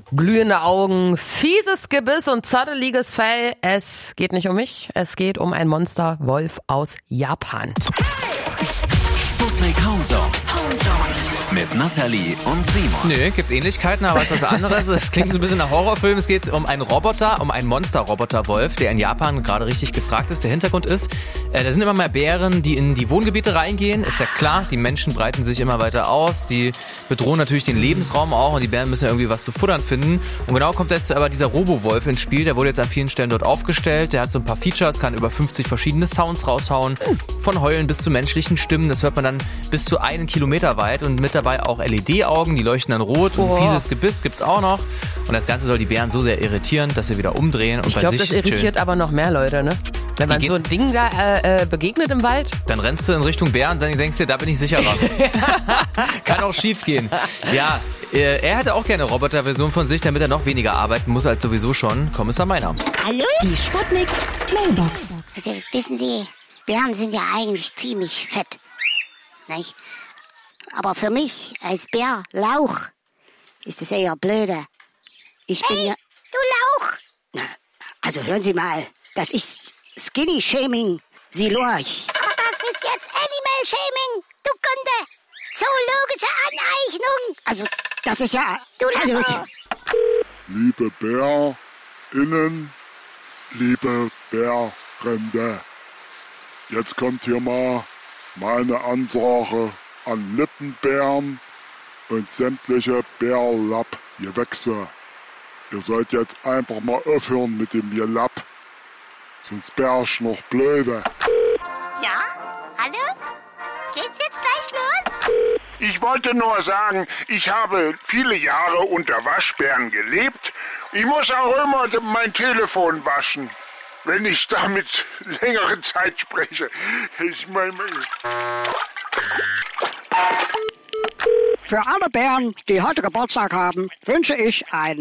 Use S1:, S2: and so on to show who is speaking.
S1: glühende Augen, fieses Gebiss und zotteliges Fell. Es geht nicht um mich, es geht um ein Monsterwolf aus Japan.
S2: Sputnik Homezone. Mit Nathalie und Simon.
S3: Nö, gibt Ähnlichkeiten, aber es ist was anderes. Es klingt so ein bisschen nach Horrorfilm. Es geht um einen Roboter, um einen Monster-Roboter-Wolf, der in Japan gerade richtig gefragt ist. Der Hintergrund ist, da sind immer mehr Bären, die in die Wohngebiete reingehen. Ist ja klar, die Menschen breiten sich immer weiter aus. Die bedrohen natürlich den Lebensraum auch und die Bären müssen ja irgendwie was zu futtern finden. Und genau kommt jetzt aber dieser Robo-Wolf ins Spiel. Der wurde jetzt an vielen Stellen dort aufgestellt. Der hat so ein paar Features, kann über 50 verschiedene Sounds raushauen. Von Heulen bis zu menschlichen Stimmen. Das hört man dann bis zu 1 Kilometer weit und mit dabei auch LED-Augen, die leuchten dann rot und fieses Gebiss gibt's auch noch. Und das Ganze soll die Bären so sehr irritieren, dass sie wieder umdrehen und
S1: ich
S3: bei
S1: glaube,
S3: sich
S1: das irritiert
S3: chillen.
S1: aber noch mehr Leute, ne? Wenn man so ein Ding da begegnet im Wald.
S3: Dann rennst du in Richtung Bär und dann denkst du dir, da bin ich sicherer. Kann auch schief gehen. Ja, er hätte auch gerne eine Roboter-Version von sich, damit er noch weniger arbeiten muss als sowieso schon. Kommissar Meiner.
S4: Hallo? Die Sputnik Mailbox.
S5: Also wissen Sie, Bären sind ja eigentlich ziemlich fett. Nicht? Aber für mich als Bärlauch ist es eher blöde. Ich bin ja...
S4: Du Lauch!
S5: Na, also hören Sie mal, das ist Skinny-Shaming, Sie Lorch.
S4: Aber das ist jetzt Animal-Shaming, du Kunde! Zoologische Aneignung!
S5: Also, das ist ja...
S4: Du
S5: also,
S4: Lauch!
S6: Liebe BärInnen, liebe Bärrinde, jetzt kommt hier mal meine Ansage an Lippenbären und sämtliche Bärlapp-Gewächse. Ihr sollt jetzt einfach mal aufhören mit dem Gelapp, sonst bär ich noch blöde.
S4: Ja? Hallo? Geht's jetzt gleich los?
S7: Ich wollte nur sagen, ich habe viele Jahre unter Waschbären gelebt. Ich muss auch immer mein Telefon waschen, wenn ich damit längere Zeit spreche.
S5: Für alle Bären, die heute Geburtstag haben, wünsche ich ein